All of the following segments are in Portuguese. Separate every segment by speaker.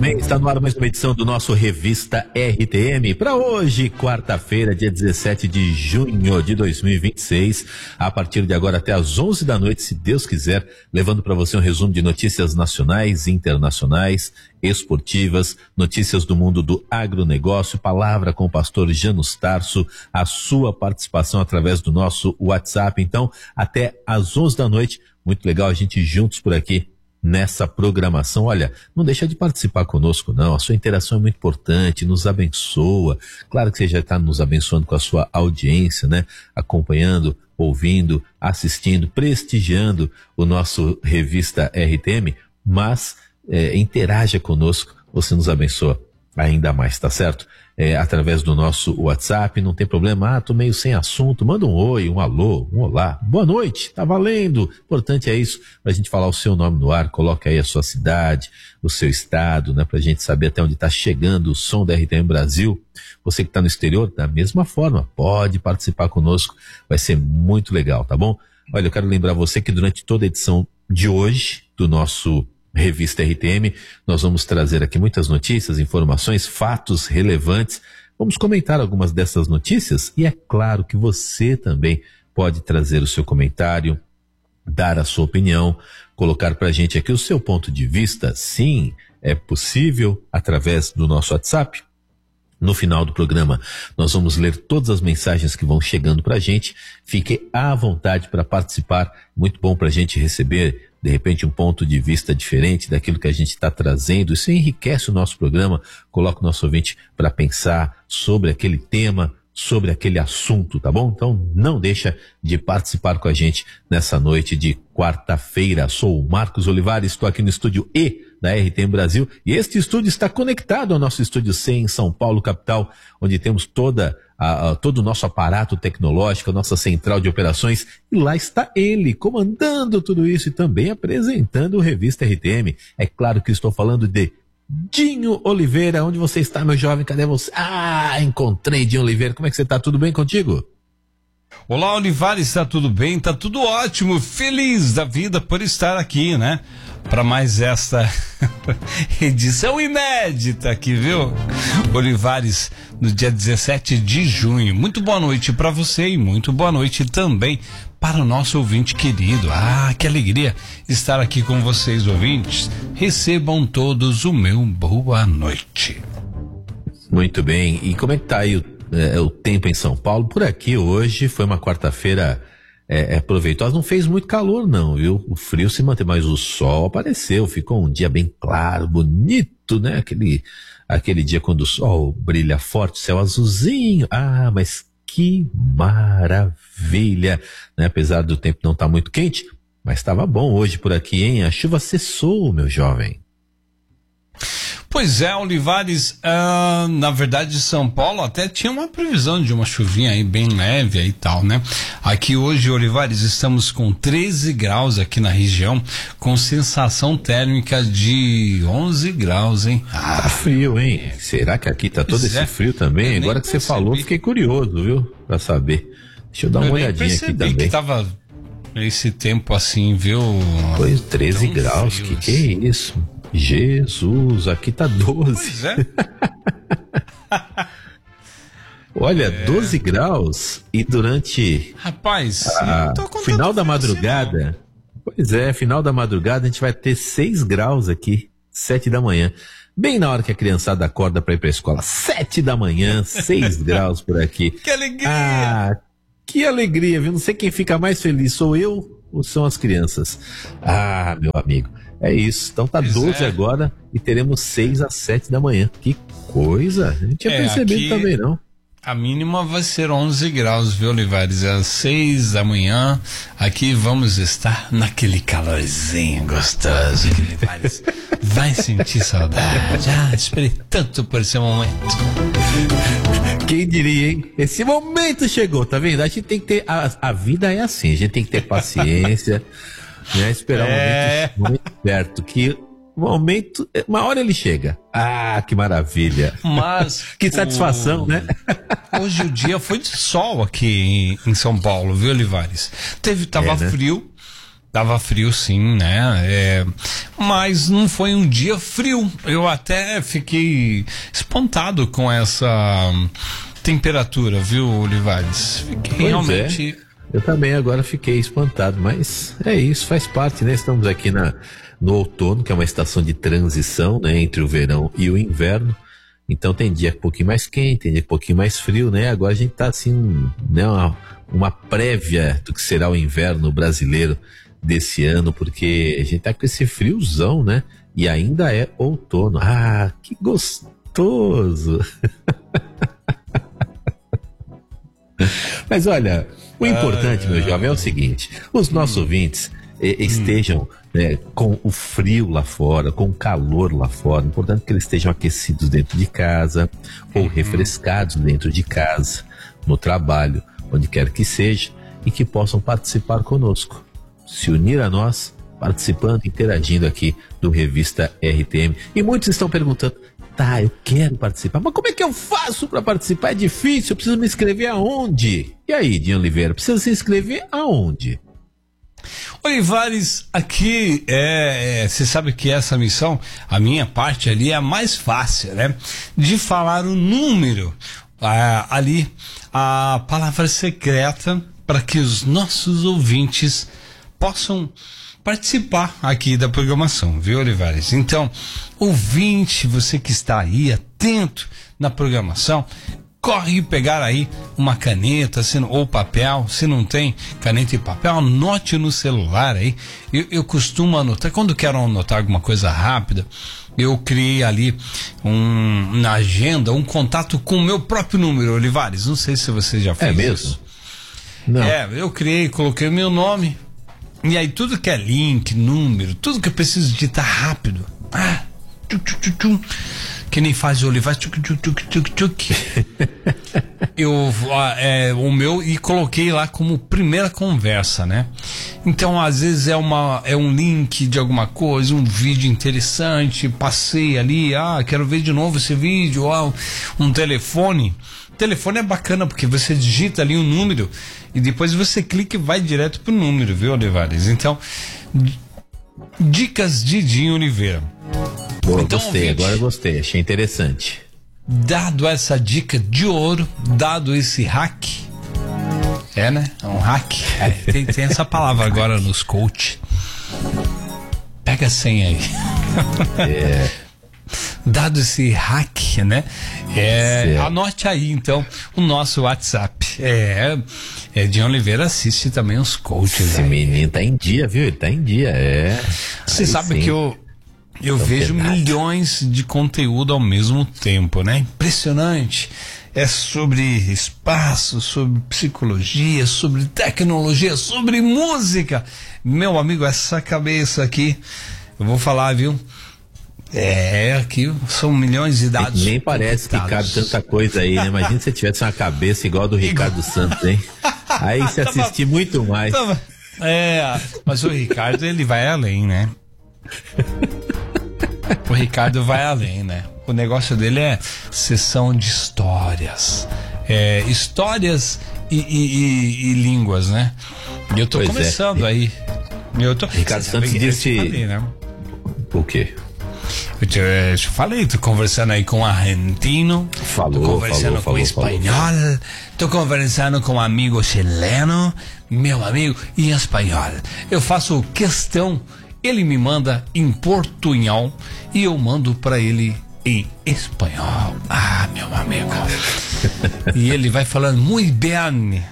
Speaker 1: bem, está no ar mais uma edição do nosso Revista RTM. Para hoje, quarta-feira, dia 17 de junho de 2026, a partir de agora até às 11 da noite, se Deus quiser, levando para você um resumo de notícias nacionais, internacionais, esportivas, notícias do mundo do agronegócio, palavra com o pastor Janus Tarso, a sua participação através do nosso WhatsApp. Então, até às 11 da noite, muito legal a gente juntos por aqui nessa programação. Olha, não deixa de participar conosco não, a sua interação é muito importante, nos abençoa. Claro que você já está nos abençoando com a sua audiência, né? Acompanhando, ouvindo, assistindo, prestigiando o nosso Revista RTM, mas interaja conosco, você nos abençoa ainda mais, tá certo? Através do nosso WhatsApp, não tem problema, tô meio sem assunto, manda um oi, um alô, um olá, boa noite, tá valendo, importante é isso, pra gente falar o seu nome no ar, coloca aí a sua cidade, o seu estado, né, pra gente saber até onde tá chegando o som da RTM Brasil. Você que tá no exterior, da mesma forma, pode participar conosco, vai ser muito legal, tá bom? Olha, eu quero lembrar você que durante toda a edição de hoje, do nosso Revista RTM, nós vamos trazer aqui muitas notícias, informações, fatos relevantes. Vamos comentar algumas dessas notícias e é claro que você também pode trazer o seu comentário, dar a sua opinião, colocar pra gente aqui o seu ponto de vista. Sim, é possível através do nosso WhatsApp. No final do programa, nós vamos ler todas as mensagens que vão chegando pra gente. Fique à vontade para participar. Muito bom pra gente receber, de repente, um ponto de vista diferente daquilo que a gente está trazendo. Isso enriquece o nosso programa, coloca o nosso ouvinte para pensar sobre aquele tema, sobre aquele assunto, tá bom? Então não deixa de participar com a gente nessa noite de quarta-feira. Sou o Marcos Olivares, estou aqui no estúdio E da RTM Brasil e este estúdio está conectado ao nosso estúdio C em São Paulo, capital, onde temos todo o nosso aparato tecnológico, a nossa central de operações, e lá está ele, comandando tudo isso e também apresentando o Revista RTM. É claro que estou falando de Dinho Oliveira. Onde você está, meu jovem? Cadê você? Encontrei Dinho Oliveira. Como é que você está? Tudo bem contigo?
Speaker 2: Olá, Olivares, está tudo bem? Está tudo ótimo, feliz da vida por estar aqui, né? Para mais esta edição inédita aqui, viu? Olivares, no dia 17 de junho. Muito boa noite para você e muito boa noite também para o nosso ouvinte querido. Que alegria estar aqui com vocês, ouvintes. Recebam todos o meu boa noite.
Speaker 1: Muito bem. E como é que tá aí o tempo em São Paulo? Por aqui hoje foi uma quarta-feira proveitosa. Não fez muito calor não, viu? O frio se manteve, mas o sol apareceu. Ficou um dia bem claro, bonito, né? Aquele dia quando o sol brilha forte, céu azulzinho. Mas que maravilha, né? Apesar do tempo não estar muito quente, mas estava bom hoje por aqui, hein? A chuva cessou, meu jovem.
Speaker 2: Pois é, Olivares, na verdade São Paulo até tinha uma previsão de uma chuvinha aí bem leve aí e tal, né? Aqui hoje, Olivares, estamos com 13 graus aqui na região, com sensação térmica de 11 graus, hein?
Speaker 1: Tá frio, hein? Será que aqui tá todo esse frio também? Agora que você falou, fiquei curioso, viu? Pra saber. Deixa eu dar uma olhadinha aqui também.
Speaker 2: Que tava esse tempo assim, viu?
Speaker 1: Pois, 13 graus, frio, que é isso? Jesus, aqui tá 12.
Speaker 2: Pois é.
Speaker 1: Olha, 12 graus e durante final da madrugada, final da madrugada a gente vai ter 6 graus aqui, 7 da manhã. Bem na hora que a criançada acorda para ir pra escola, 7 da manhã, 6 graus por aqui.
Speaker 2: Que alegria!
Speaker 1: Que alegria, viu? Não sei quem fica mais feliz, sou eu ou são as crianças? Meu amigo. É isso, então tá 12 agora e teremos 6 às 7 da manhã. Que coisa, a gente tinha percebido aqui, também não.
Speaker 2: A mínima vai ser 11 graus, viu, Olivares? Às 6 da manhã, aqui vamos estar naquele calorzinho gostoso que Olivares vai sentir saudade. Esperei tanto por esse momento.
Speaker 1: Quem diria, hein? Esse momento chegou, tá vendo? A gente tem que ter, a vida é assim, a gente tem que ter paciência, né? Esperar o momento certo, que o momento, uma hora ele chega. Que maravilha.
Speaker 2: Mas
Speaker 1: que satisfação, né?
Speaker 2: Hoje o dia foi de sol aqui em São Paulo, viu, Olivares? Tava frio, Tava frio sim, né? Mas não foi um dia frio. Eu até fiquei espantado com essa temperatura, viu, Olivares? Fiquei realmente...
Speaker 1: Eu também agora fiquei espantado, mas é isso, faz parte, né? Estamos aqui no outono, que é uma estação de transição, né? Entre o verão e o inverno. Então tem dia um pouquinho mais quente, tem dia um pouquinho mais frio, né? Agora a gente tá assim, né? Uma prévia do que será o inverno brasileiro desse ano, porque a gente tá com esse friozão, né? E ainda é outono. Ah, que gostoso! Mas olha, o importante, meu jovem, é o seguinte: os nossos ouvintes estejam com o frio lá fora, com o calor lá fora. Importante que eles estejam aquecidos dentro de casa ou refrescados dentro de casa, no trabalho, onde quer que seja, e que possam participar conosco, se unir a nós, participando, interagindo aqui do Revista RTM. E muitos estão perguntando: tá, eu quero participar, mas como é que eu faço para participar? É difícil, eu preciso me inscrever aonde? E aí, Dinho Oliveira, precisa se inscrever aonde?
Speaker 2: Olivares, aqui você sabe que essa missão, a minha parte ali é a mais fácil, né? De falar o número ali, a palavra secreta, para que os nossos ouvintes possam participar aqui da programação, viu, Olivares? Então, ouvinte, você que está aí atento na programação, corre pegar aí uma caneta ou papel. Se não tem caneta e papel, anote no celular aí. Eu costumo anotar, quando quero anotar alguma coisa rápida, eu criei ali na agenda um contato com o meu próprio número, Olivares. Não sei se você já fez
Speaker 1: isso. É mesmo?
Speaker 2: Isso.
Speaker 1: Não.
Speaker 2: Eu coloquei o meu nome. E aí tudo que é link, número, tudo que eu preciso digitar rápido. Que nem faz o Olivares. O meu, e coloquei lá como primeira conversa, né? Então, às vezes é um link de alguma coisa, um vídeo interessante, passei ali, quero ver de novo esse vídeo, um telefone. Telefone é bacana porque você digita ali um número e depois você clica e vai direto pro número, viu, Olivares? Então, dicas de Dinho Oliveira.
Speaker 1: Boa, então, gostei, ouvinte, agora eu gostei, achei interessante.
Speaker 2: Dado essa dica de ouro, dado esse hack, né? É um hack. Tem essa palavra agora nos coach. Pega a senha aí. Dado esse hack, né? Anote aí então o nosso WhatsApp. Dinho Oliveira assiste também os coaches.
Speaker 1: Esse menino tá em dia, viu? Ele tá em dia,
Speaker 2: Você sabe que eu vejo milhões de conteúdo ao mesmo tempo, né? Impressionante. É sobre espaço, sobre psicologia, sobre tecnologia, sobre música. Meu amigo, essa cabeça aqui, eu vou falar, viu? Aqui são milhões de dados.
Speaker 1: Nem parece que cabe tanta coisa aí, né? Imagina se você tivesse uma cabeça igual a do Ricardo Santos, hein? Aí você assistir muito mais.
Speaker 2: Mas o Ricardo, ele vai além, né? O Ricardo vai além, né? O negócio dele é sessão de histórias. Histórias e línguas, né? E eu tô começando aí.
Speaker 1: Ricardo Santos disse...
Speaker 2: Falei, né?
Speaker 1: O quê?
Speaker 2: Eu te falei, tô conversando aí com argentino, tô conversando com espanhol, tô conversando com um amigo chileno, meu amigo, em espanhol. Eu faço questão, ele me manda em portunhol e eu mando pra ele em espanhol. Meu amigo. E ele vai falando muito bem.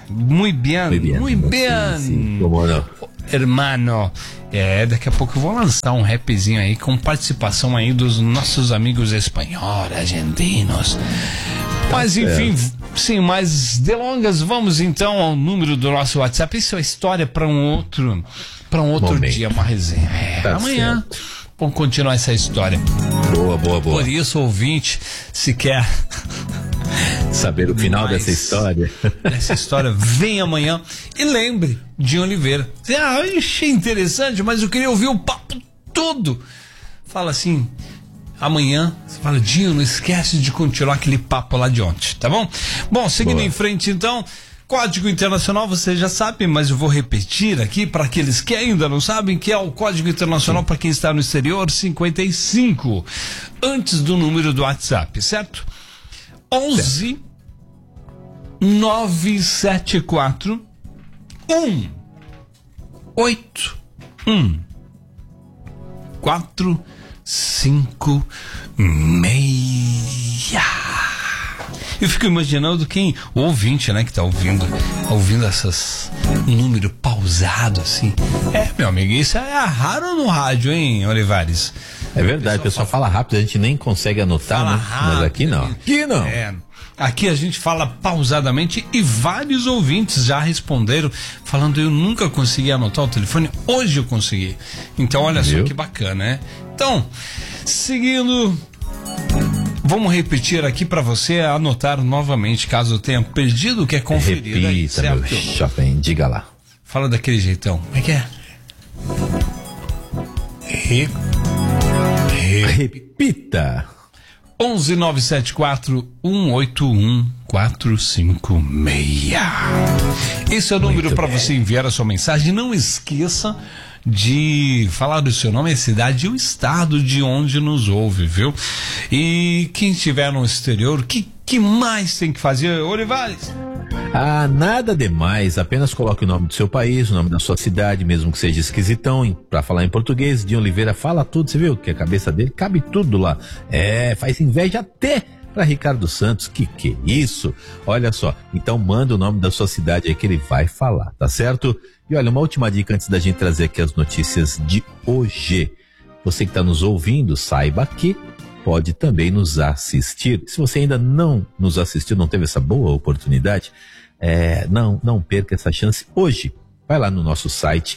Speaker 1: Sim, como não?
Speaker 2: Hermano, daqui a pouco eu vou lançar um rapzinho aí com participação aí dos nossos amigos espanhóis, argentinos. Mas enfim, sem mais delongas, vamos então ao número do nosso WhatsApp. Isso é história para um outro dia, uma resenha. Amanhã vamos continuar essa história.
Speaker 1: Boa.
Speaker 2: Por isso, ouvinte, se quer
Speaker 1: saber o final dessa história.
Speaker 2: Essa história vem amanhã. E lembre, Dinho Oliveira. Eu achei interessante, mas eu queria ouvir o papo todo. Fala assim, amanhã, você fala, Dinho, não esquece de continuar aquele papo lá de ontem, tá bom? Bom, seguindo em frente então, Código internacional você já sabe, mas eu vou repetir aqui para aqueles que ainda não sabem, que é o código internacional para quem está no exterior, 55, antes do número do WhatsApp, certo? 11 974 8 1 4 5 6. Eu fico imaginando o ouvinte, né, que tá ouvindo esses número pausado assim. Meu amigo, isso é raro no rádio, hein, Olivares?
Speaker 1: É verdade, o pessoal fala rápido, a gente nem consegue anotar, né?
Speaker 2: Rápido,
Speaker 1: mas aqui não. Aqui não.
Speaker 2: Aqui a gente fala pausadamente e vários ouvintes já responderam falando: eu nunca consegui anotar o telefone, hoje eu consegui. Então olha só que bacana, né? Então, seguindo, vamos repetir aqui para você anotar novamente, caso tenha perdido, quer conferir.
Speaker 1: Repita,
Speaker 2: aí, certo?
Speaker 1: meu chapéu, diga lá.
Speaker 2: Fala daquele jeitão. Como é que é?
Speaker 1: Repita.
Speaker 2: 11 974 181 456. Esse é o número para você enviar a sua mensagem. Não esqueça de falar do seu nome, a cidade e o estado de onde nos ouve, viu? E quem estiver no exterior, o que mais tem que fazer, Olivares?
Speaker 1: Nada demais, apenas coloque o nome do seu país, o nome da sua cidade, mesmo que seja esquisitão, pra falar em português. Dinho Oliveira fala tudo, você viu que a cabeça dele cabe tudo lá. Faz inveja até pra Ricardo Santos, que é isso? Olha só, então manda o nome da sua cidade aí que ele vai falar, tá certo? E olha, uma última dica antes da gente trazer aqui as notícias de hoje. Você que tá nos ouvindo, saiba que pode também nos assistir. Se você ainda não nos assistiu, não teve essa boa oportunidade, não perca essa chance hoje. Vai lá no nosso site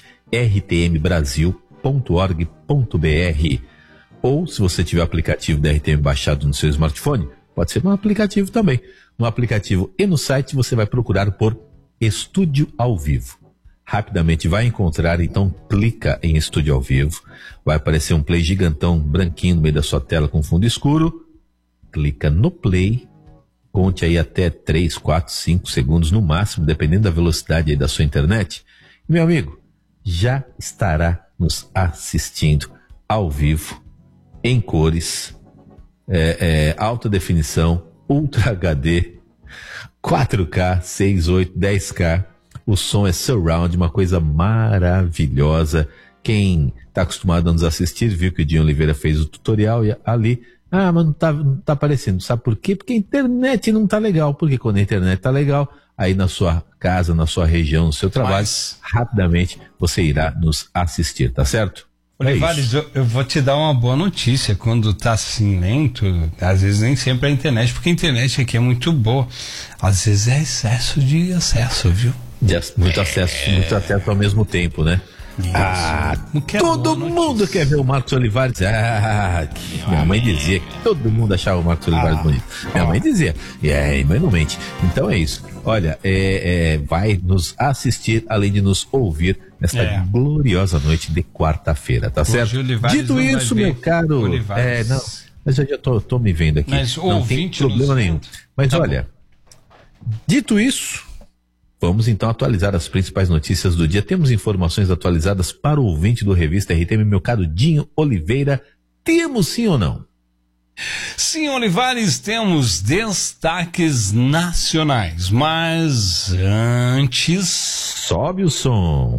Speaker 1: rtmbrasil.org.br, ou se você tiver o aplicativo da RTM baixado no seu smartphone, pode ser no aplicativo também. No aplicativo e no site você vai procurar por Estúdio ao Vivo. Rapidamente vai encontrar, então clica em Estúdio ao Vivo, vai aparecer um play gigantão branquinho no meio da sua tela com fundo escuro, clica no play, conte aí até 3, 4, 5 segundos no máximo, dependendo da velocidade aí da sua internet, e meu amigo, já estará nos assistindo ao vivo, em cores, alta definição, Ultra HD, 4K, 6, 8, 10K, o som é surround, uma coisa maravilhosa. Quem está acostumado a nos assistir viu que o Dinho Oliveira fez o tutorial e ali, mas não tá aparecendo. Sabe por quê? Porque a internet não tá legal. Porque quando a internet tá legal, aí na sua casa, na sua região, no seu trabalho, rapidamente você irá nos assistir, tá certo?
Speaker 2: Olivares, eu vou te dar uma boa notícia. Quando tá assim lento, às vezes nem sempre é a internet, porque a internet aqui é muito boa. Às vezes é excesso de acesso, viu? Muito acesso ao mesmo tempo, né? Todo mundo quer ver o Marcos Olivares. Minha mãe dizia que todo mundo achava o Marcos Olivares bonito. Minha mãe dizia, mas não mente. Então é isso. Olha, vai nos assistir, além de nos ouvir nesta gloriosa noite de quarta-feira, tá certo? Dito isso, meu caro, mas eu já tô me vendo aqui. Mas não tem problema nenhum. Mas olha, dito isso, vamos então atualizar as principais notícias do dia. Temos informações atualizadas para o ouvinte do Revista RTM, meu caro Dinho Oliveira. Temos sim ou não? Sim, Olivares, temos destaques nacionais, mas antes... Sobe o som.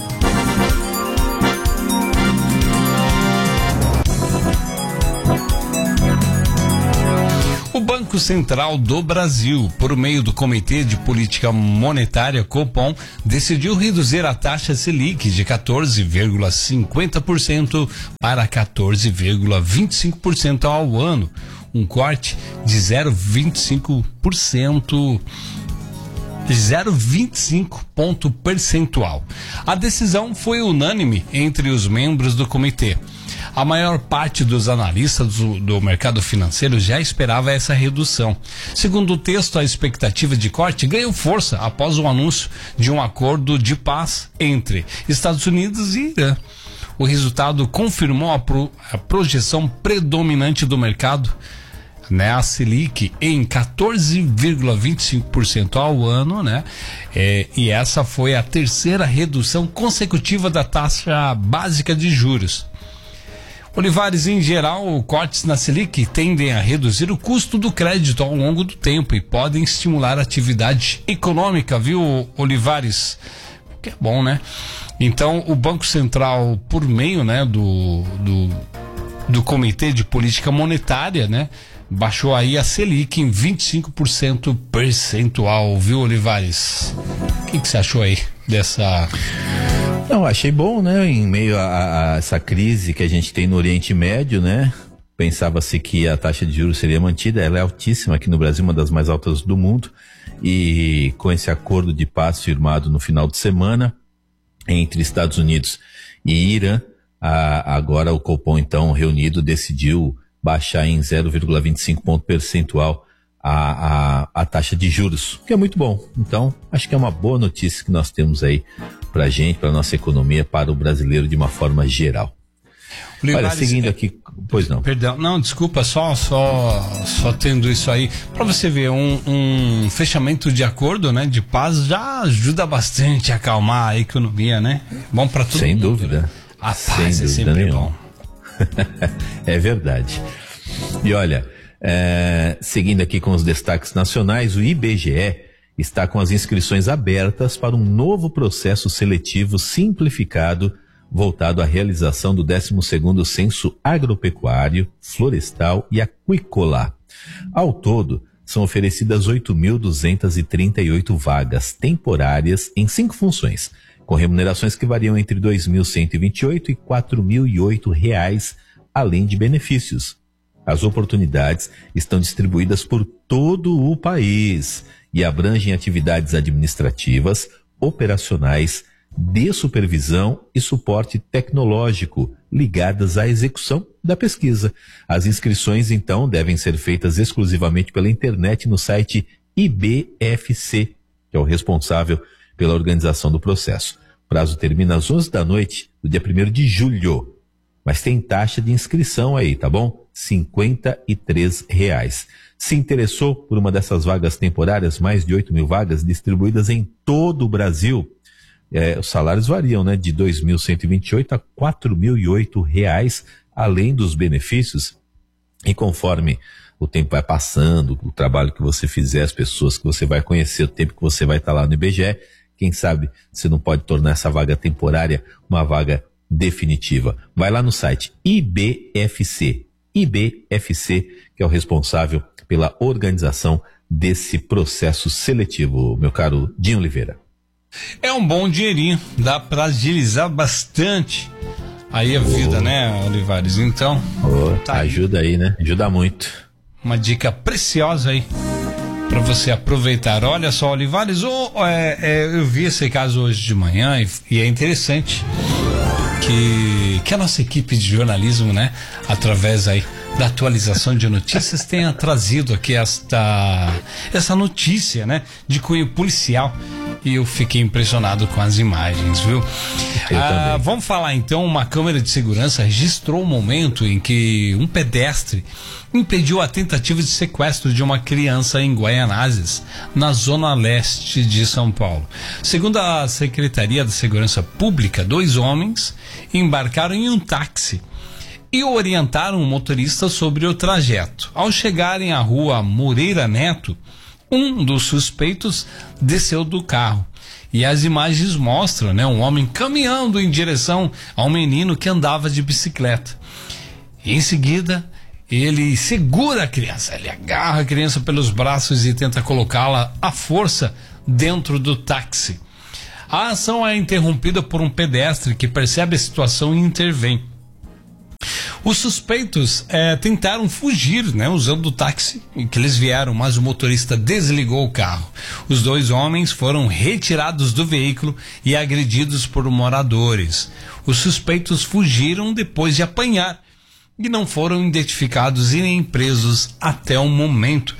Speaker 2: O Banco Central do Brasil, por meio do Comitê de Política Monetária, Copom, decidiu reduzir a taxa Selic de 14,50% para 14,25% ao ano, um corte de 0,25 ponto percentual. A decisão foi unânime entre os membros do comitê. A maior parte dos analistas do mercado financeiro já esperava essa redução. Segundo o texto, a expectativa de corte ganhou força após o anúncio de um acordo de paz entre Estados Unidos e Irã. O resultado confirmou a projeção predominante do mercado, né, a Selic em 14,25% ao ano, né? E essa foi a terceira redução consecutiva da taxa básica de juros. Olivares, em geral, cortes na Selic tendem a reduzir o custo do crédito ao longo do tempo e podem estimular a atividade econômica, viu, Olivares? Que é bom, né? Então, o Banco Central, por meio, né, do Comitê de Política Monetária, né, baixou aí a Selic em 25% percentual, viu, Olivares? O que você achou aí dessa...
Speaker 1: Não, achei bom, né? Em meio a essa crise que a gente tem no Oriente Médio, né? Pensava-se que a taxa de juros seria mantida, ela é altíssima aqui no Brasil, uma das mais altas do mundo, e com esse acordo de paz firmado no final de semana entre Estados Unidos e Irã, agora o Copom, então, reunido, decidiu baixar em 0,25 ponto percentual a taxa de juros, que é muito bom. Então, acho que é uma boa notícia que nós temos aí pra gente, pra nossa economia, para o brasileiro de uma forma geral. Olivares, olha, seguindo aqui, pois não.
Speaker 2: Perdão, não, desculpa, só tendo isso aí, pra você ver, um fechamento de acordo, né, de paz já ajuda bastante a acalmar a economia, né? Bom pra todo
Speaker 1: Sem
Speaker 2: mundo. Sem
Speaker 1: dúvida.
Speaker 2: Né? A paz é sempre bom.
Speaker 1: É verdade. E olha, seguindo aqui com os destaques nacionais, o IBGE está com as inscrições abertas para um novo processo seletivo simplificado voltado à realização do 12º Censo Agropecuário, Florestal e Aquícola. Ao todo, são oferecidas 8.238 vagas temporárias em 5 funções, com remunerações que variam entre R$ 2.128 e R$ 4.008, além de benefícios. As oportunidades estão distribuídas por todo o país e abrangem atividades administrativas, operacionais, de supervisão e suporte tecnológico ligadas à execução da pesquisa. As inscrições, então, devem ser feitas exclusivamente pela internet no site IBFC, que é o responsável pela organização do processo. O prazo termina às 11 da noite do dia 1º de julho. Mas tem taxa de inscrição aí, tá bom? R$ 53,00. Se interessou por uma dessas vagas temporárias, mais de 8 mil vagas distribuídas em todo o Brasil, os salários variam, né? De R$ 2.128 a R$ 4.008, além dos benefícios. E conforme o tempo vai passando, o trabalho que você fizer, as pessoas que você vai conhecer, o tempo que você vai estar lá no IBGE, quem sabe você não pode tornar essa vaga temporária uma vaga definitiva. Vai lá no site IBFC, que é o responsável pela organização desse processo seletivo, meu caro Dinho Oliveira.
Speaker 2: É um bom dinheirinho, dá para agilizar bastante aí a vida, né, Olivares? Então,
Speaker 1: tá ajuda aí, né? Ajuda muito.
Speaker 2: Uma dica preciosa aí para você aproveitar. Olha só, Olivares, eu vi esse caso hoje de manhã e é interessante que a nossa equipe de jornalismo, né, através aí da atualização de notícias, tenha trazido aqui essa notícia, né, de cunho policial. E eu fiquei impressionado com as imagens, viu? Vamos falar então, uma câmera de segurança registrou o momento em que um pedestre impediu a tentativa de sequestro de uma criança em Guaianazes, na zona leste de São Paulo. Segundo a Secretaria da Segurança Pública, 2 homens embarcaram em um táxi e orientaram o motorista sobre o trajeto. Ao chegarem à rua Moreira Neto, um dos suspeitos desceu do carro e as imagens mostram, né, um homem caminhando em direção a um menino que andava de bicicleta. E em seguida, ele segura a criança, ele agarra a criança pelos braços e tenta colocá-la à força dentro do táxi. A ação é interrompida por um pedestre que percebe a situação e intervém. Os suspeitos tentaram fugir, né, usando o táxi em que eles vieram, mas o motorista desligou o carro. Os 2 homens foram retirados do veículo e agredidos por moradores. Os suspeitos fugiram depois de apanhar e não foram identificados e nem presos até o momento.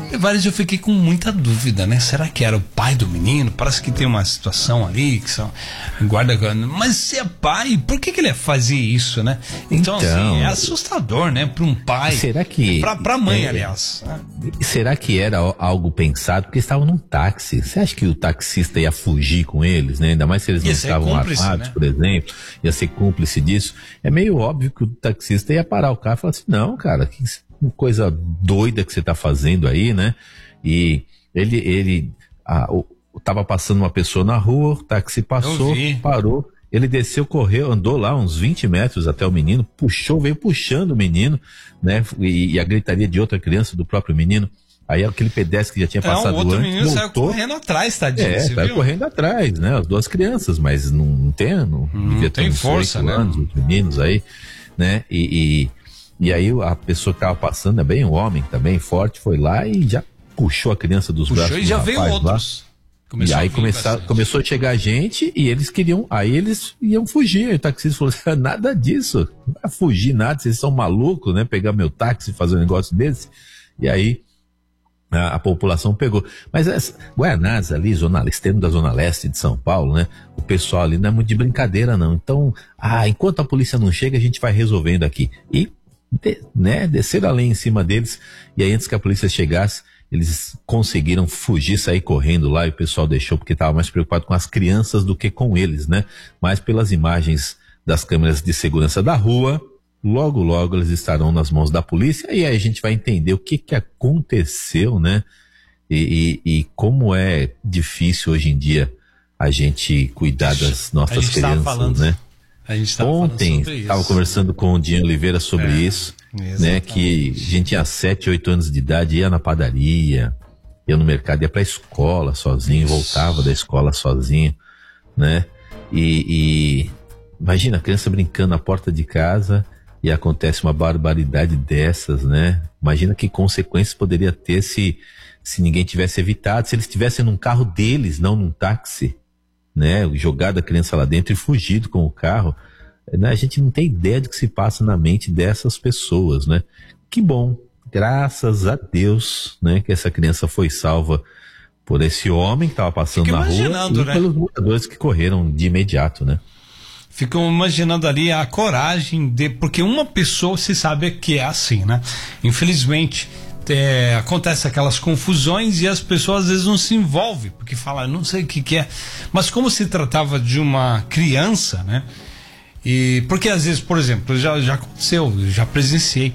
Speaker 2: Vários eu fiquei com muita dúvida, né? Será que era o pai do menino? Parece que tem uma situação ali que são guarda. Mas se é pai, por que ele fazia isso, né? Então assim, é assustador, né? Para um pai.
Speaker 1: Será que
Speaker 2: para mãe, aliás.
Speaker 1: Será que era algo pensado? Porque estavam num táxi. Você acha que o taxista ia fugir com eles, né? Ainda mais se eles não estavam armados, né? Por exemplo, ia ser cúmplice disso. É meio óbvio que o taxista ia parar o carro e falar assim: não, cara, que coisa doida que você tá fazendo aí, né? E ele tava passando uma pessoa na rua, o táxi passou, parou, ele desceu, correu, andou lá uns 20 metros até o menino, veio puxando o menino, né? E a gritaria de outra criança, do próprio menino. Aí aquele pedestre que já tinha passado
Speaker 2: o outro
Speaker 1: antes,
Speaker 2: menino saiu correndo atrás, tadinho.
Speaker 1: Saiu correndo atrás, né? As duas crianças, mas não tem
Speaker 2: força, né?
Speaker 1: Anos, os meninos aí, né? E aí a pessoa que tava passando, bem um homem também, forte, foi lá e já puxou a criança dos braços do rapaz. E já veio outros. Começou a chegar gente e eles iam fugir. Aí o taxista falou assim: nada disso, não vai fugir nada, vocês são malucos, né? Pegar meu táxi e fazer um negócio desse. E aí a população pegou. Mas Guaianazes ali, extremo da Zona Leste de São Paulo, né? O pessoal ali não é muito de brincadeira, não. Então, enquanto a polícia não chega, a gente vai resolvendo aqui. E desceram a lei em cima deles, e aí antes que a polícia chegasse, eles conseguiram fugir, sair correndo lá, e o pessoal deixou porque estava mais preocupado com as crianças do que com eles, né? Mas pelas imagens das câmeras de segurança da rua, logo eles estarão nas mãos da polícia, e aí a gente vai entender o que aconteceu, né? E como é difícil hoje em dia a gente cuidar das nossas crianças, né? Ontem estava conversando com o Dinho Oliveira sobre isso, né? Que a gente tinha 7, 8 anos de idade, ia na padaria, ia no mercado, ia pra escola sozinho, voltava da escola sozinho, né? E imagina a criança brincando na porta de casa e acontece uma barbaridade dessas, né? Imagina que consequências poderia ter se ninguém tivesse evitado, se eles estivessem num carro deles, não num táxi, né? Jogado a criança lá dentro e fugido com o carro, né? A gente não tem ideia do que se passa na mente dessas pessoas, né? Que bom, graças a Deus, né? Que essa criança foi salva por esse homem que estava passando na rua e pelos moradores que correram de imediato, né?
Speaker 2: Ficam imaginando ali a coragem porque uma pessoa se sabe que é assim, né? Infelizmente acontece aquelas confusões e as pessoas às vezes não se envolvem, porque falam, não sei o que é, mas como se tratava de uma criança, né? E porque às vezes, por exemplo, já aconteceu, já presenciei,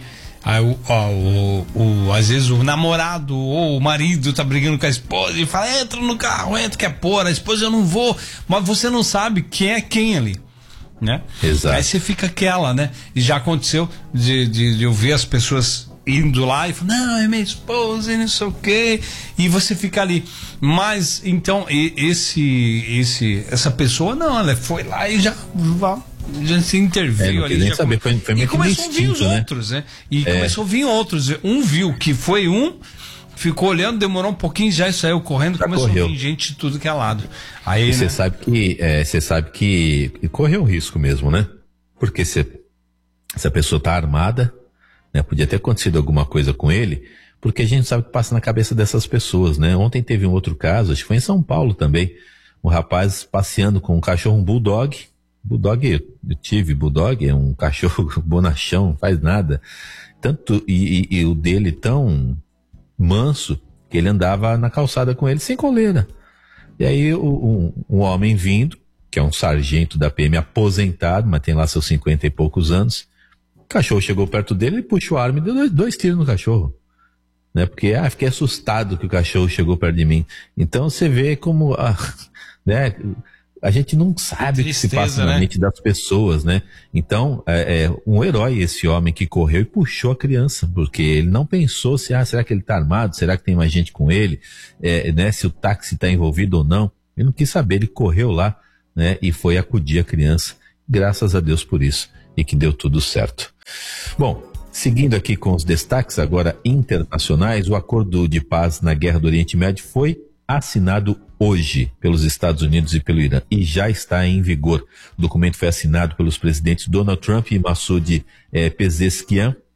Speaker 2: às vezes o namorado ou o marido tá brigando com a esposa e fala, entra no carro, quer pôr, a esposa, eu não vou, mas você não sabe quem é quem ali, né?
Speaker 1: Exato.
Speaker 2: Aí você fica aquela, né? E já aconteceu de eu ver as pessoas indo lá e falando, não, é minha esposa e não sei o que, e você fica ali. Mas então essa pessoa não, ela foi lá e já se interviu ali.
Speaker 1: Já saber, foi
Speaker 2: e começou a vir os outros, né? E começou a vir outros. Um viu que foi ficou olhando, demorou um pouquinho, já saiu correndo, começou a vir gente de tudo que é lado. Aí
Speaker 1: você sabe que correu um risco mesmo, né? Porque se a pessoa tá armada, né, podia ter acontecido alguma coisa com ele, porque a gente sabe o que passa na cabeça dessas pessoas, né? Ontem teve um outro caso, acho que foi em São Paulo também, um rapaz passeando com um cachorro, um bulldog, eu tive bulldog, é um cachorro bonachão, não faz nada, tanto, e o dele tão manso, que ele andava na calçada com ele sem coleira. E aí um homem vindo, que é um sargento da PM aposentado, mas tem lá seus 50 e poucos anos, o cachorro chegou perto dele, ele puxou a arma e deu dois tiros no cachorro, né? Porque fiquei assustado que o cachorro chegou perto de mim. Então você vê como né? A gente não sabe o que se passa na mente das pessoas, né? Então, um herói esse homem que correu e puxou a criança, porque ele não pensou será que ele tá armado? Será que tem mais gente com ele? Né? Se o táxi tá envolvido ou não. Ele não quis saber, ele correu lá, né? E foi acudir a criança. Graças a Deus por isso. E que deu tudo certo. Bom, seguindo aqui com os destaques agora internacionais, o acordo de paz na guerra do Oriente Médio foi assinado hoje pelos Estados Unidos e pelo Irã e já está em vigor. O documento foi assinado pelos presidentes Donald Trump e Massoud Pezeshkian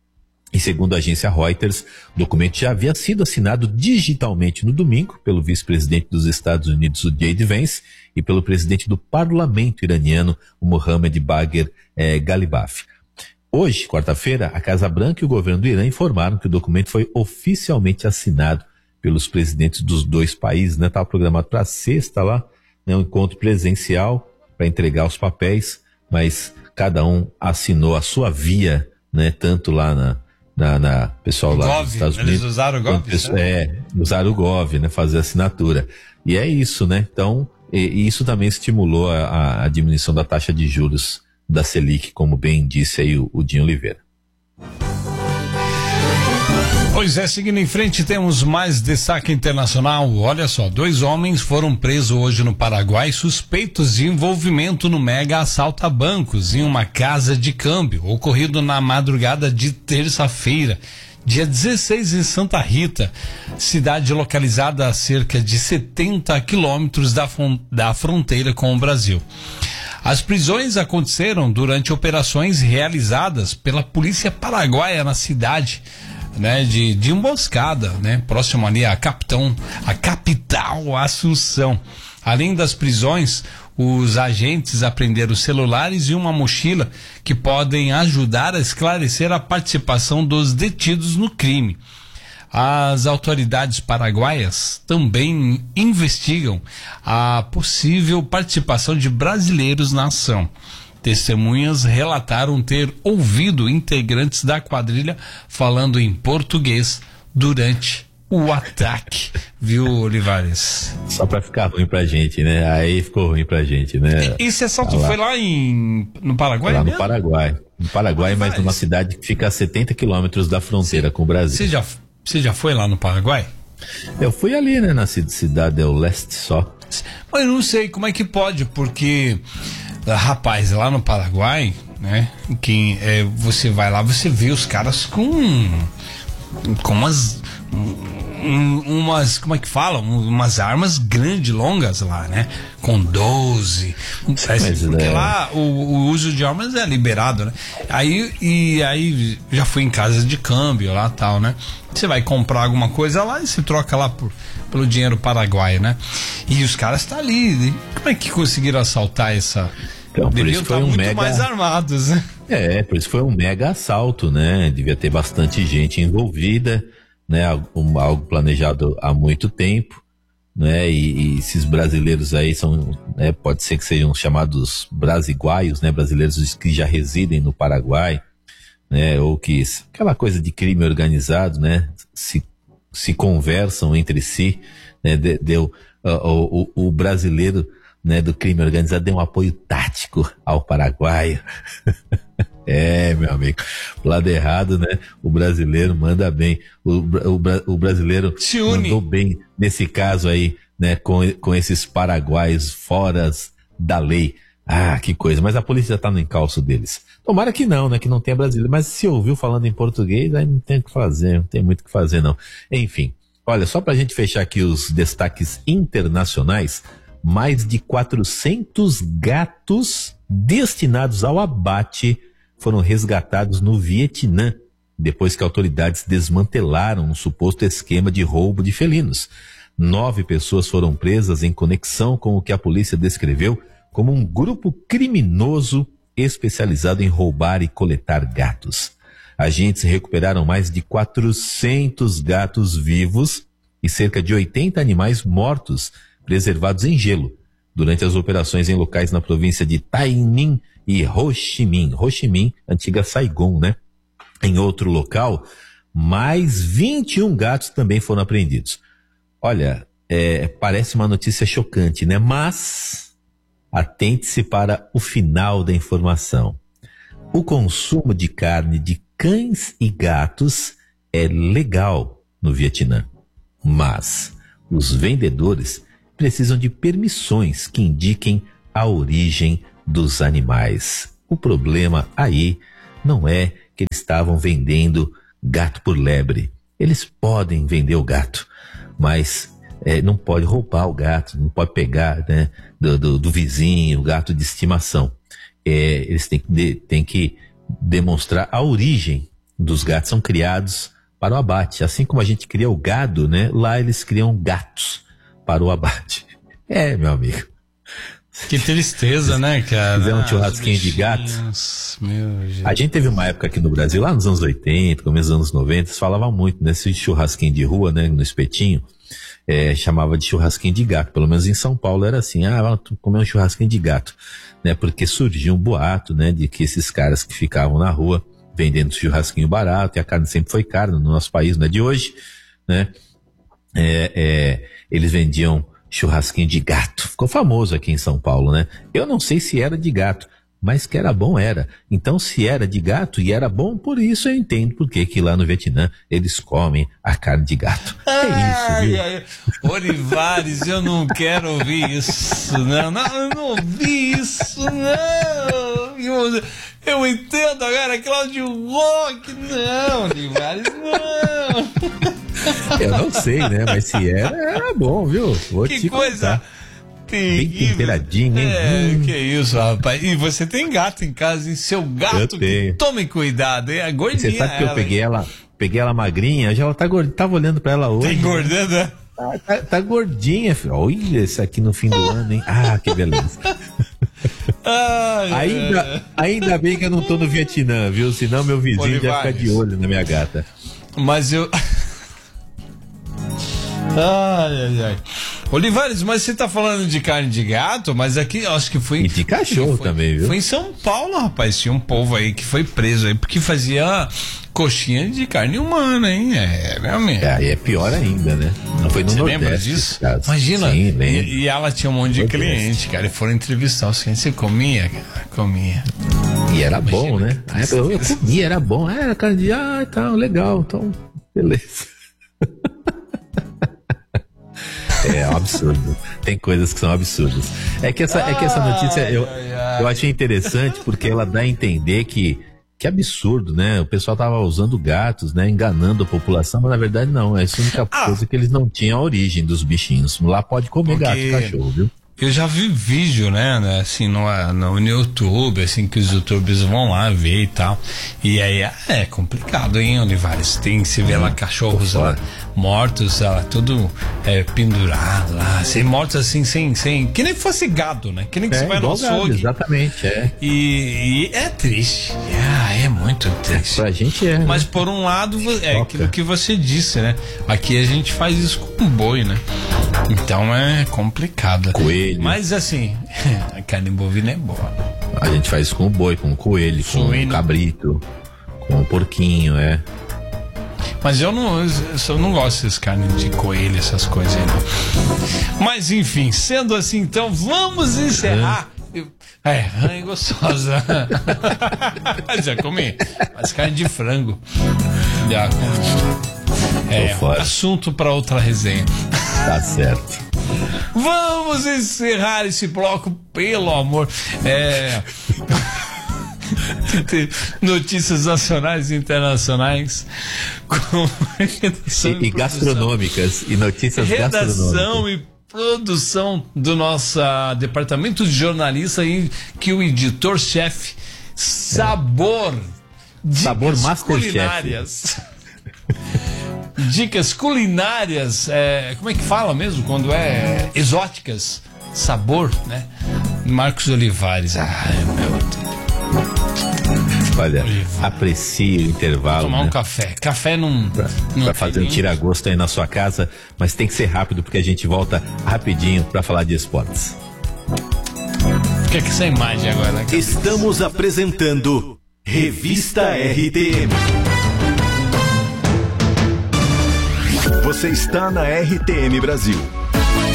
Speaker 1: E segundo a agência Reuters, o documento já havia sido assinado digitalmente no domingo pelo vice-presidente dos Estados Unidos, o J.D. Vance, e pelo presidente do parlamento iraniano, o Mohammad Bagher Ghalibaf. Hoje, quarta-feira, a Casa Branca e o governo do Irã informaram que o documento foi oficialmente assinado pelos presidentes dos dois países, né? Estava programado para sexta lá, né? Um encontro presencial para entregar os papéis, mas cada um assinou a sua via, né? Tanto lá na pessoal lá
Speaker 2: Gov,
Speaker 1: dos Estados Unidos.
Speaker 2: eles usaram o Gov?
Speaker 1: Usaram o Gov, né? Fazer a assinatura. E é isso, né? Então, e isso também estimulou a diminuição da taxa de juros da Selic, como bem disse aí o Dinho Oliveira.
Speaker 2: Pois é, seguindo em frente, temos mais destaque internacional. Olha só, 2 homens foram presos hoje no Paraguai suspeitos de envolvimento no mega assalto a bancos em uma casa de câmbio, ocorrido na madrugada de terça-feira, dia 16, em Santa Rita, cidade localizada a cerca de 70 quilômetros da fronteira com o Brasil. As prisões aconteceram durante operações realizadas pela polícia paraguaia na cidade, né, de emboscada, né, próximo ali à capital Assunção. Além das prisões, os agentes apreenderam celulares e uma mochila que podem ajudar a esclarecer a participação dos detidos no crime. As autoridades paraguaias também investigam a possível participação de brasileiros na ação. Testemunhas relataram ter ouvido integrantes da quadrilha falando em português durante o ataque, viu, Olivares?
Speaker 1: Só pra ficar ruim pra gente, né? Aí ficou ruim pra gente, né?
Speaker 2: Esse assalto foi lá no Paraguai?
Speaker 1: Lá
Speaker 2: mesmo?
Speaker 1: no Paraguai. No Paraguai, mas numa cidade que fica a 70 quilômetros da fronteira com o Brasil.
Speaker 2: Você já foi lá no Paraguai?
Speaker 1: Eu fui ali, né? Na cidade do leste só.
Speaker 2: Mas eu não sei como é que pode, porque... Rapaz, lá no Paraguai, né? Você vai lá, você vê os caras com umas como é que fala? Umas armas grandes, longas lá, né? Com 12. Porque lá o uso de armas é liberado, né? Aí já fui em casa de câmbio lá e tal, né? Você vai comprar alguma coisa lá e se troca lá pelo dinheiro paraguaio, né? E os caras estão ali. Como é que conseguiram assaltar essa...
Speaker 1: Então, por isso foi
Speaker 2: muito mais armados, né?
Speaker 1: Por isso foi um mega assalto, né? Devia ter bastante gente envolvida, né? Algo planejado há muito tempo, né? E esses brasileiros aí são, né? Pode ser que sejam chamados brasiguaios, né? Brasileiros que já residem no Paraguai, né? Ou que aquela coisa de crime organizado, né? Se conversam entre si, né? O brasileiro, né, do crime organizado deu um apoio tático ao paraguaio. Meu amigo, pro lado errado, né, o brasileiro manda bem, o brasileiro mandou bem nesse caso aí, né, com esses paraguaios fora da lei. Que coisa, mas a polícia já tá no encalço deles. Tomara que não, né, que não tenha brasileiro, mas se ouviu falando em português, aí não tem o que fazer, não tem muito o que fazer não. Enfim, olha, só pra gente fechar aqui os destaques internacionais, mais de 400 gatos destinados ao abate foram resgatados no Vietnã, depois que autoridades desmantelaram um suposto esquema de roubo de felinos. 9 pessoas foram presas em conexão com o que a polícia descreveu como um grupo criminoso especializado em roubar e coletar gatos. Agentes recuperaram mais de 400 gatos vivos e cerca de 80 animais mortos preservados em gelo, durante as operações em locais na província de Tay Ninh e Ho Chi Minh. Ho Chi Minh, antiga Saigon, né? Em outro local, mais 21 gatos também foram apreendidos. Olha, parece uma notícia chocante, né? Mas atente-se para o final da informação. O consumo de carne de cães e gatos é legal no Vietnã, mas os vendedores precisam de permissões que indiquem a origem dos animais. O problema aí não é que eles estavam vendendo gato por lebre. Eles podem vender o gato, mas não pode roubar o gato, não pode pegar, né, do vizinho, o gato de estimação. Eles têm que demonstrar a origem dos gatos são criados para o abate. Assim como a gente cria o gado, né? Lá eles criam gatos para o abate. Meu amigo.
Speaker 2: Que tristeza, né, cara?
Speaker 1: Fizer um churrasquinho de gato. A gente teve uma época aqui no Brasil, lá nos anos 80, começo dos anos 90, falavam muito nesse churrasquinho de rua, né, no espetinho, chamava de churrasquinho de gato. Pelo menos em São Paulo era assim, vamos comer um churrasquinho de gato, né, porque surgiu um boato, né, de que esses caras que ficavam na rua vendendo churrasquinho barato, e a carne sempre foi cara no nosso país, não é de hoje, né, eles vendiam churrasquinho de gato. Ficou famoso aqui em São Paulo, né? Eu não sei se era de gato, mas que era bom, era. Então, se era de gato e era bom, por isso eu entendo por que lá no Vietnã eles comem a carne de gato. É isso,
Speaker 2: viu? Olivares, eu não quero ouvir isso, não. Eu não ouvi isso, não. Eu entendo agora, Cláudio Roque, não, Olivares, não.
Speaker 1: Eu não sei, né? Mas se era bom, viu? Vou
Speaker 2: que
Speaker 1: te
Speaker 2: coisa
Speaker 1: contar. Bem temperadinho, hein?
Speaker 2: Que isso, rapaz. E você tem gato em casa, e seu gato, tome cuidado, hein? A gordinha.
Speaker 1: Você sabe que eu peguei ela magrinha, já ela tá gordinha, tava olhando pra ela hoje.
Speaker 2: Tá engordando, né?
Speaker 1: Tá gordinha, filho. Olha isso aqui no fim do ano, hein? Que beleza. Ainda bem que eu não tô no Vietnã, viu? Senão meu vizinho já fica de olho na minha gata.
Speaker 2: Mas eu... Olivares, mas você tá falando de carne de gato, mas aqui eu acho que foi...
Speaker 1: E de cachorro também, viu?
Speaker 2: Foi em São Paulo, rapaz, tinha um povo aí que foi preso aí, porque fazia coxinha de carne humana, hein? Realmente.
Speaker 1: Aí é pior ainda, né? Não foi no
Speaker 2: Você
Speaker 1: Nordeste.
Speaker 2: Lembra disso?
Speaker 1: Caso.
Speaker 2: Imagina.
Speaker 1: Sim,
Speaker 2: e ela tinha um monte de cliente, cara, e foram entrevistar os clientes. Você comia, cara? Comia.
Speaker 1: E era bom, né? Eu comia, era bom. Era carne de... tá, legal, então, beleza. É um absurdo. Tem coisas que são absurdas. É que essa notícia eu achei interessante porque ela dá a entender que absurdo, né? O pessoal tava usando gatos, né? Enganando a população, mas na verdade não. Essa é a única coisa que eles não tinham a origem dos bichinhos. Lá pode comer gato e cachorro, viu?
Speaker 2: Eu já vi vídeo, né, assim, no YouTube, assim, que os youtubers vão lá ver e tal. E aí é complicado, hein, Olivares? Se vê lá cachorros lá, mortos, tudo pendurado lá, assim, mortos assim, sem. Que nem fosse gado, né? Que nem que você vai no açougue.
Speaker 1: Exatamente,
Speaker 2: E é triste. É muito triste.
Speaker 1: Pra gente é.
Speaker 2: Mas
Speaker 1: né?
Speaker 2: por um lado, aquilo que você disse, né? Aqui a gente faz isso com boi, né? Então é complicado.
Speaker 1: Coelho.
Speaker 2: Mas assim, a carne bovina é boa.
Speaker 1: A gente faz com o boi, com o coelho, com o cabrito, com o porquinho,
Speaker 2: Mas eu não gosto dessas carnes de coelho, essas coisas aí, não. Mas enfim, sendo assim, então vamos encerrar. Rã é gostosa. Já comi. Mas carne de frango. Já comi. Assunto para outra resenha.
Speaker 1: Tá certo.
Speaker 2: Vamos encerrar esse bloco, pelo amor. Notícias nacionais e internacionais
Speaker 1: e gastronômicas e notícias gastronômicas.
Speaker 2: Redação e produção do nosso departamento de jornalista e que o editor-chefe Sabor
Speaker 1: Masterchef.
Speaker 2: Dicas culinárias, como é que fala mesmo? Quando exóticas, sabor, né? Marcos Olivares. Meu Deus.
Speaker 1: Olha, aprecie o intervalo.
Speaker 2: Tomar um
Speaker 1: né?
Speaker 2: café. Café não
Speaker 1: pra fazer um tira-gosto aí na sua casa, mas tem que ser rápido porque a gente volta rapidinho pra falar de esportes.
Speaker 2: Fica com essa imagem agora, né?
Speaker 3: Estamos apresentando Revista RTM. Você está na RTM Brasil.